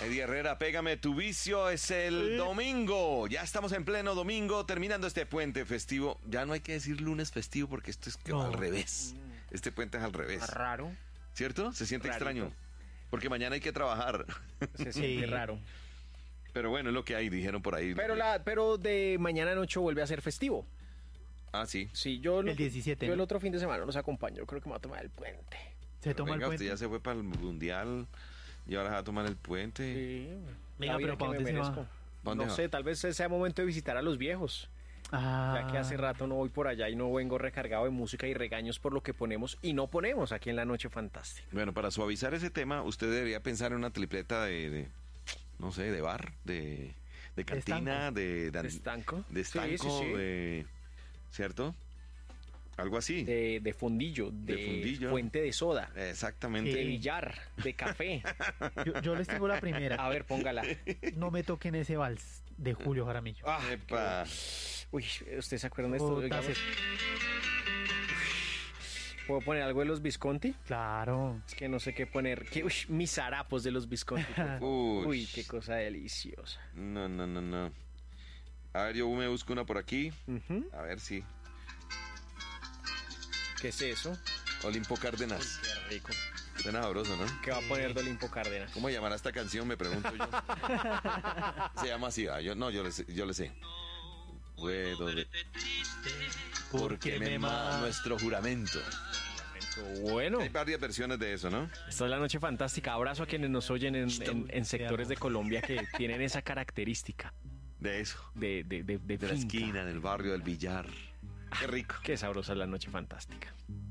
Eddie Herrera, pégame tu vicio, es el domingo. Ya estamos en pleno domingo, terminando este puente festivo. Ya no hay que decir lunes festivo porque esto es al revés. Este puente es al revés. Raro. ¿Cierto? Se siente Rarito. extraño. Porque mañana hay que trabajar. Se siente raro. Pero bueno, es lo que hay, dijeron por ahí. Pero de mañana en 8 vuelve a ser festivo. Ah, sí. Sí, yo El 17. Yo el otro fin de semana los acompaño. Yo creo que me va a tomar el puente. Se toma Venga, el usted puente. ya se fue para el mundial y ahora va a tomar el puente. Sí. Venga, La vida pero ¿para que dónde me se va? merezco. ¿Dónde No va? sé, tal vez sea momento de visitar a los viejos. Ah, Ya que hace rato no voy por allá y no vengo recargado de música y regaños por lo que ponemos y no ponemos aquí en La Noche Fantástica. Bueno, para suavizar ese tema, usted debería pensar en una tripleta no sé, de bar, de cantina, ¿De estanco? de estanco, Sí. ¿cierto? Algo así. De fundillo, de fundillo. fuente de soda, Exactamente. de billar, de café. yo les tengo la primera. A ver, póngala. No me toquen ese vals de Julio Jaramillo. Ah, Epa. Uy, ¿ustedes se acuerdan de esto? Puta, Oigamos. ¿Puedo poner algo de los Visconti? Claro. Es que no sé qué poner. Uy, mis harapos de los Visconti. por favor. Uy, qué cosa deliciosa. No. A ver, yo me busco una por aquí. Ujú. A ver si. ¿Qué es eso? Olimpo Cárdenas. Qué rico. Suena sabroso, ¿no? ¿Qué va a poner de Olimpo Cárdenas? ¿Cómo llamará esta canción? Me pregunto yo. Se llama así. Yo le sé. Puedo porque me mama nuestro juramento. Bueno, Hay varias versiones de eso, ¿no? esta es La Noche Fantástica. Abrazo a quienes nos oyen en sectores de Colombia que tienen esa característica De eso. de De la finca. esquina, del barrio, del billar. Qué rico. Qué sabrosa es La Noche Fantástica.